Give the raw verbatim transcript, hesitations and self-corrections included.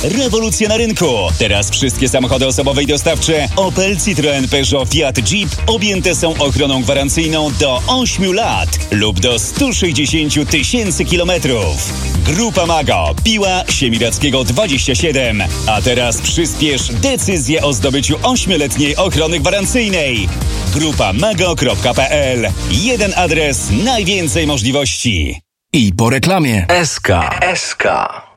Rewolucja na rynku. Teraz wszystkie samochody osobowe i dostawcze Opel, Citroen, Peugeot, Fiat, Jeep objęte są ochroną gwarancyjną do ośmiu lat lub do stu sześćdziesięciu tysięcy kilometrów. Grupa Mago, Piła Siemiradzkiego dwadzieścia siedem. A teraz przyspiesz decyzję o zdobyciu ośmioletniej ochrony gwarancyjnej. grupa mago kropka p l. Jeden adres, najwięcej możliwości. I po reklamie. S K. S K.